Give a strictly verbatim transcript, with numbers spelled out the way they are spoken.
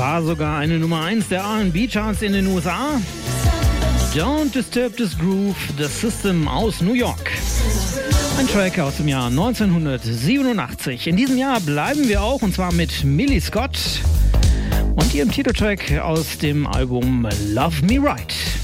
war sogar eine Nummer eins der R and B-Charts in den U S A. Don't Disturb This Groove, The System aus New York. Ein Track aus dem Jahr neunzehnhundertsiebenundachtzig. In diesem Jahr bleiben wir auch, und zwar mit Millie Scott und ihrem Titeltrack aus dem Album Love Me Right.